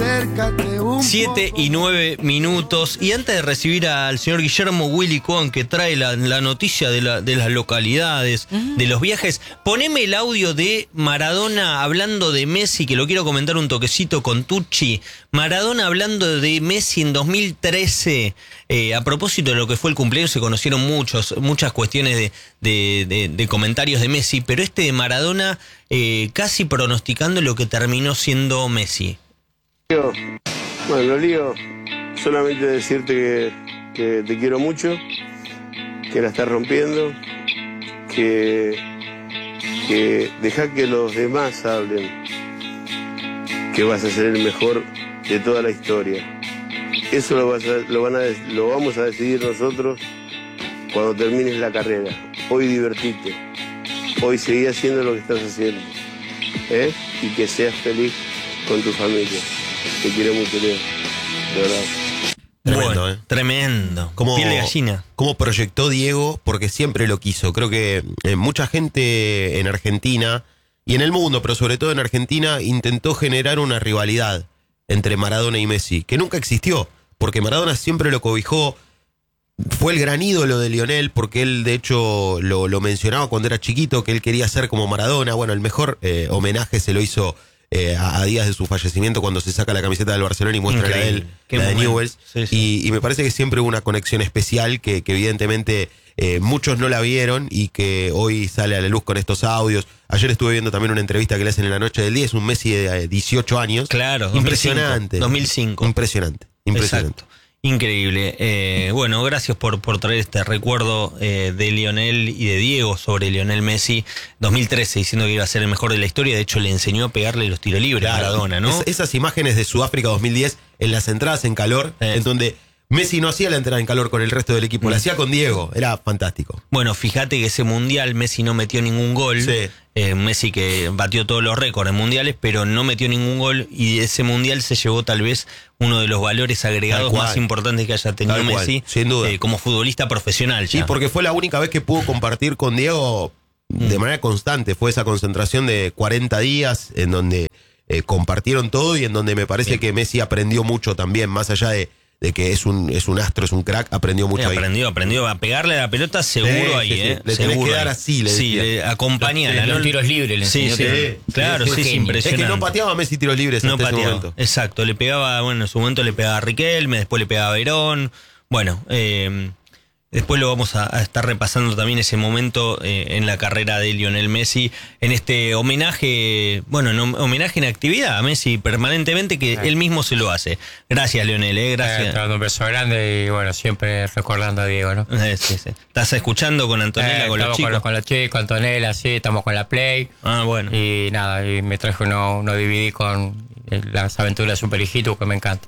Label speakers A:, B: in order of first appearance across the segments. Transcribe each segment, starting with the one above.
A: acércate un
B: 7:09. Y antes de recibir al señor Guillermo Willy Cohen, que trae la noticia de las localidades, de los viajes, poneme el audio de Maradona hablando de Messi, que lo quiero comentar un toquecito con Tucci. Maradona hablando de Messi en 2013, a propósito de lo que fue el cumpleaños, se conocieron muchas cuestiones de comentarios de Messi, pero este de Maradona casi pronosticando lo que terminó siendo Messi.
C: Bueno, Lío, solamente decirte que te quiero mucho, que la estás rompiendo, que deja que los demás hablen, que vas a ser el mejor de toda la historia. Eso lo vamos a decidir nosotros cuando termines la carrera. Hoy divertite, hoy seguí haciendo lo que estás haciendo, y que seas feliz con tu familia. Te quiero mucho, Leo, de verdad.
D: Tremendo,
B: bueno, tremendo.
D: Como
B: piel de gallina.
D: Como proyectó Diego, porque siempre lo quiso. Creo que mucha gente en Argentina y en el mundo, pero sobre todo en Argentina, intentó generar una rivalidad entre Maradona y Messi, que nunca existió, porque Maradona siempre lo cobijó. Fue el gran ídolo de Lionel, porque él de hecho lo mencionaba cuando era chiquito, que él quería ser como Maradona. Bueno, el mejor homenaje se lo hizo a días de su fallecimiento, cuando se saca la camiseta del Barcelona y muestra la de él, la de Newell's. Sí. Y me parece que siempre hubo una conexión especial que evidentemente muchos no la vieron y que hoy sale a la luz con estos audios. Ayer estuve viendo también una entrevista que le hacen en La Noche del Día. Es un Messi de 18 años.
B: Claro,
D: impresionante.
B: 2005.
D: Impresionante.
B: Exacto. Increíble. Bueno, gracias por traer este recuerdo de Lionel y de Diego sobre Lionel Messi. 2013, diciendo que iba a ser el mejor de la historia. De hecho, le enseñó a pegarle los tiros libres a Maradona, ¿no?
D: Esas imágenes de Sudáfrica 2010 en las entradas en calor, en donde Messi no hacía la entrada en calor con el resto del equipo, la hacía con Diego. Era fantástico.
B: Bueno, fíjate que ese mundial Messi no metió ningún gol.
D: Sí.
B: Messi que batió todos los récords en mundiales, pero no metió ningún gol, y ese mundial se llevó tal vez uno de los valores agregados más importantes que haya tenido Messi,
D: sin duda,
B: como futbolista profesional.
D: Sí, porque fue la única vez que pudo compartir con Diego de manera constante. Fue esa concentración de 40 días en donde compartieron todo, y en donde me parece que Messi aprendió mucho también, más allá de que es un astro, es un crack, aprendió mucho ahí.
B: Aprendió a pegarle a la pelota seguro ahí,
D: sí. Le tenés que dar así,
B: acompañar.
E: Los tiros libres le enseñó.
B: Claro, sí, impresionante.
D: Es que no pateaba a Messi tiros libres hasta ese momento.
B: Exacto, le pegaba, bueno, en su momento le pegaba a Riquelme, después le pegaba a Verón. Bueno, después lo vamos a estar repasando también ese momento en la carrera de Lionel Messi, en este homenaje, homenaje en actividad a Messi permanentemente, que él mismo se lo hace. Gracias, Lionel, gracias.
E: Te mando un beso grande y bueno, siempre recordando a Diego, ¿no?
B: Sí. ¿Estás escuchando con Antonella, con los chicos?
E: Con los chicos, Antonella, sí, estamos con la Play.
B: Ah, bueno.
E: Y nada, y me traje uno DVD con las aventuras de Super Hijito, que me encanta.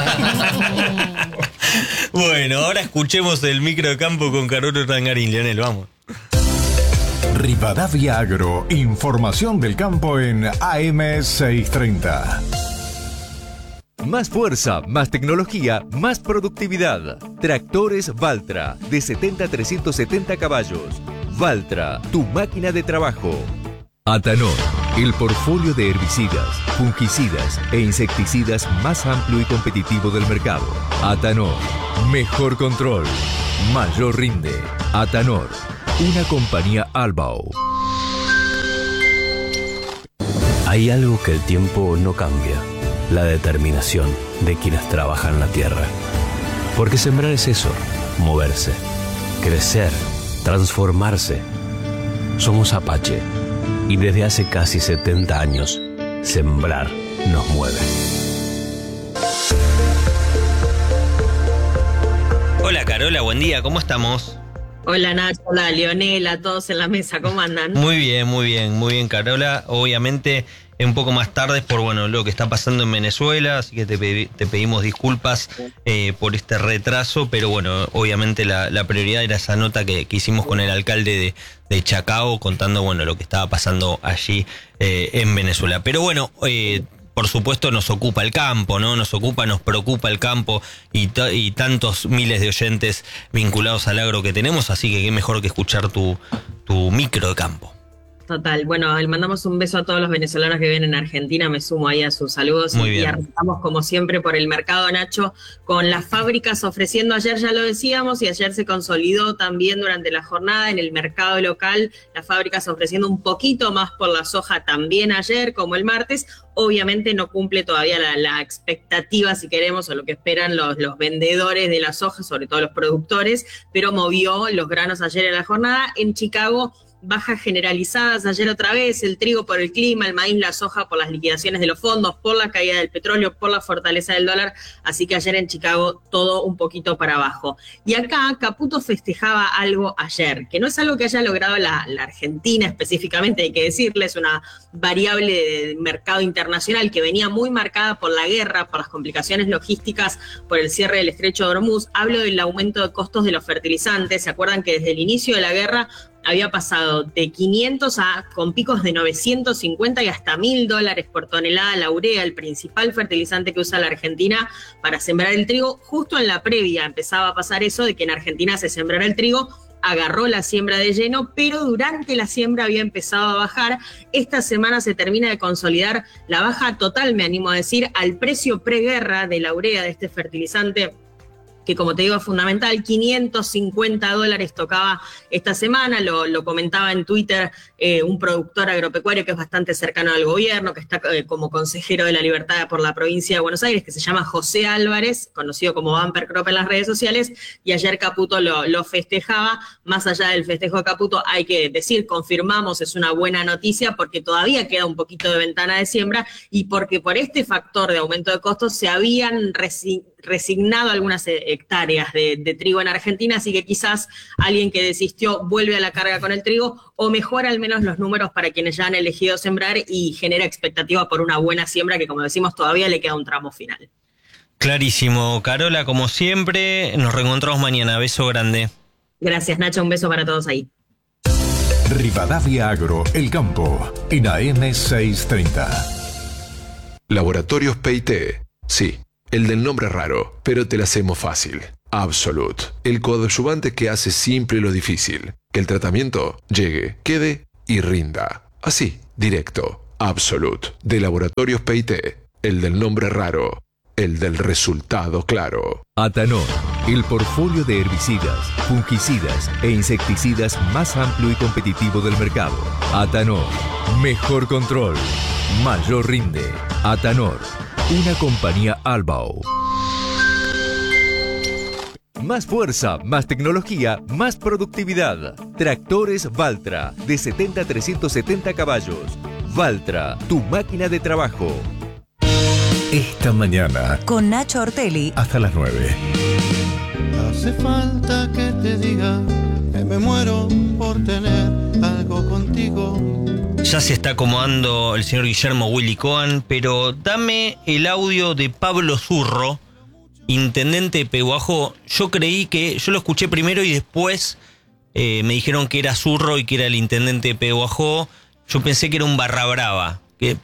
B: Bueno, ahora escuchemos el micro de campo con Carulo Rangarín. Lionel, vamos.
F: Rivadavia Agro, información del campo en AM 630.
G: Más fuerza, más tecnología, más productividad. Tractores Valtra, de 70 a 370 caballos. Valtra, tu máquina de trabajo. Atanor, el portfolio de herbicidas, fungicidas e insecticidas más amplio y competitivo del mercado. Atanor, mejor control, mayor rinde. Atanor, una compañía Albao.
H: Hay algo que el tiempo no cambia: la determinación de quienes trabajan la tierra. Porque sembrar es eso, moverse, crecer, transformarse. Somos Apache. Y desde hace casi 70 años, sembrar nos mueve.
B: Hola Carola, buen día, ¿cómo estamos?
I: Hola Nacho, hola Lionel, a todos en la mesa, ¿cómo andan?
B: Muy bien Carola. Obviamente un poco más tarde por lo que está pasando en Venezuela, así que te pedimos disculpas por este retraso, pero bueno, obviamente la prioridad era esa nota que hicimos con el alcalde de Chacao, contando lo que estaba pasando allí en Venezuela. Pero bueno, por supuesto nos ocupa el campo, ¿no? Nos preocupa el campo y tantos miles de oyentes vinculados al agro que tenemos, así que qué mejor que escuchar tu micro de campo.
I: Total. Bueno, le mandamos un beso a todos los venezolanos que viven en Argentina. Me sumo ahí a sus saludos.
B: Muy bien.
I: Y arrancamos, como siempre, por el mercado, Nacho, con las fábricas ofreciendo. Ayer ya lo decíamos, y ayer se consolidó también durante la jornada en el mercado local. Las fábricas ofreciendo un poquito más por la soja también ayer, como el martes. Obviamente no cumple todavía la expectativa, si queremos, o lo que esperan los vendedores de la soja, sobre todo los productores, pero movió los granos ayer en la jornada. En Chicago, bajas generalizadas ayer otra vez, el trigo por el clima, el maíz, la soja por las liquidaciones de los fondos, por la caída del petróleo, por la fortaleza del dólar, así que ayer en Chicago todo un poquito para abajo. Y acá Caputo festejaba algo ayer, que no es algo que haya logrado la Argentina específicamente, hay que decirle, es una variable de mercado internacional que venía muy marcada por la guerra, por las complicaciones logísticas, por el cierre del estrecho de Hormuz. Hablo del aumento de costos de los fertilizantes. ¿Se acuerdan que desde el inicio de la guerra había pasado de 500 con picos de 950 y hasta $1.000 por tonelada la urea, el principal fertilizante que usa la Argentina para sembrar el trigo? Justo en la previa empezaba a pasar eso de que en Argentina se sembrara el trigo, agarró la siembra de lleno, pero durante la siembra había empezado a bajar. Esta semana se termina de consolidar la baja total, me animo a decir, al precio preguerra de la urea, de este fertilizante, que como te digo es fundamental. $550 tocaba esta semana, lo comentaba en Twitter un productor agropecuario que es bastante cercano al gobierno, que está como consejero de la libertad por la provincia de Buenos Aires, que se llama José Álvarez, conocido como Bumper Crop en las redes sociales, y ayer Caputo lo festejaba. Más allá del festejo de Caputo, hay que decir, confirmamos, es una buena noticia porque todavía queda un poquito de ventana de siembra y porque por este factor de aumento de costos se habían resignado algunas hectáreas de trigo en Argentina, así que quizás alguien que desistió vuelve a la carga con el trigo o mejora al menos los números para quienes ya han elegido sembrar y genera expectativa por una buena siembra que, como decimos, todavía le queda un tramo final.
B: Clarísimo. Carola, como siempre, nos reencontramos mañana. Beso grande.
I: Gracias, Nacho. Un beso para todos ahí.
F: Rivadavia Agro, el campo, en AM 630.
A: Laboratorios P&T. Sí, el del nombre raro, pero te la hacemos fácil. Absolute, el coadyuvante que hace simple lo difícil. Que el tratamiento llegue, quede y rinda. Así, directo. Absolute, de Laboratorios P&T. El del nombre raro, el del resultado claro.
G: Atanor, el portfolio de herbicidas, fungicidas e insecticidas más amplio y competitivo del mercado. Atanor, mejor control, mayor rinde. Atanor, una compañía Albao. Más fuerza, más tecnología, más productividad. Tractores Valtra, de 70 a 370 caballos. Valtra, tu máquina de trabajo.
F: Esta mañana,
J: con Nacho Ortelli,
F: hasta las 9.
K: Hace falta que te diga que me muero por tener algo contigo.
B: Ya se está acomodando el señor Guillermo Willy Cohen, pero dame el audio de Pablo Zurro, intendente de Pehuajó. Yo creí que, yo lo escuché primero y después me dijeron que era Zurro y que era el intendente de Pehuajó. Yo pensé que era un barra brava,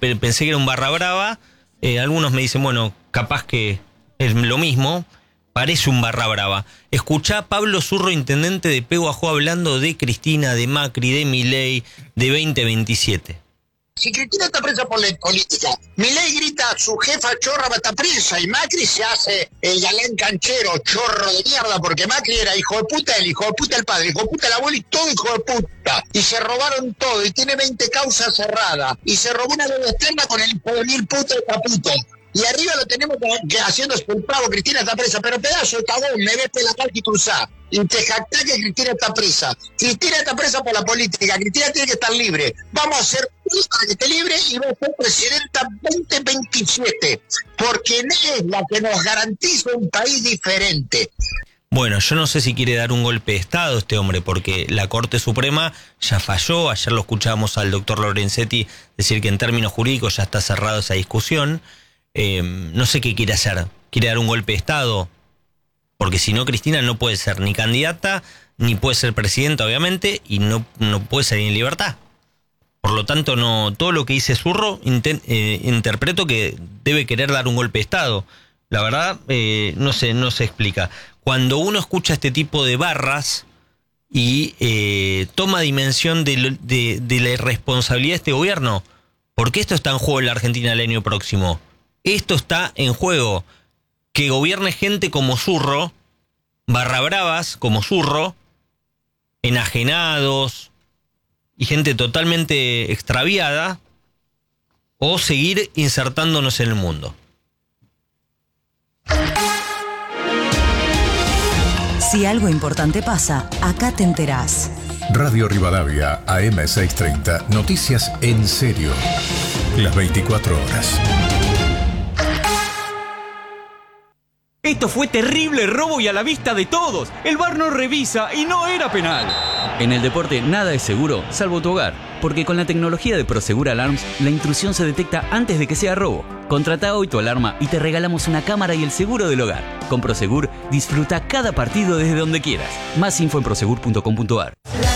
B: algunos me dicen, bueno, capaz que es lo mismo, parece un barra brava. Escuchá a Pablo Zurro, intendente de Pehuajó, hablando de Cristina, de Macri, de Milei, de 2027.
L: Si Cristina está presa por la política, Milei grita a su jefa chorra va a estar presa y Macri se hace el galán canchero, chorro de mierda, porque Macri era hijo de puta el hijo de puta el padre, hijo de puta el abuelo y todo hijo de puta. Y se robaron todo y tiene 20 causas cerradas. Y se robó una deuda externa con el hijo de mil puta de Caputo. Y arriba lo tenemos que haciendo el pavo, Cristina está presa, pero pedazo de cagón, me ves la calle y cruzá. Y te jactá que Cristina está presa. Cristina está presa por la política, Cristina tiene que estar libre. Vamos a hacer todo para que esté libre y va a ser presidenta 2027, porque es la que nos garantiza un país diferente.
B: Bueno, yo no sé si quiere dar un golpe de Estado este hombre, porque la Corte Suprema ya falló. Ayer lo escuchábamos al doctor Lorenzetti decir que en términos jurídicos ya está cerrada esa discusión. No sé qué quiere hacer. ¿Quiere dar un golpe de Estado? Porque si no, Cristina no puede ser ni candidata, ni puede ser presidenta, obviamente, y no puede salir en libertad. Por lo tanto, no, todo lo que dice Zurro interpreto que debe querer dar un golpe de Estado. La verdad, no se explica. Cuando uno escucha este tipo de barras y toma dimensión de la irresponsabilidad de este gobierno. Porque esto está en juego en la Argentina el año próximo. Esto está en juego. Que gobierne gente como Zurro, barra bravas como Zurro, enajenados y gente totalmente extraviada, o seguir insertándonos en el mundo.
J: Si algo importante pasa, acá te enterás.
F: Radio Rivadavia, AM630. Noticias en serio. Las 24 horas.
M: Esto fue terrible robo y a la vista de todos. El VAR no revisa y no era penal.
N: En el deporte nada es seguro, salvo tu hogar. Porque con la tecnología de Prosegur Alarms, la intrusión se detecta antes de que sea robo. Contrata hoy tu alarma y te regalamos una cámara y el seguro del hogar. Con Prosegur, disfruta cada partido desde donde quieras. Más info en prosegur.com.ar.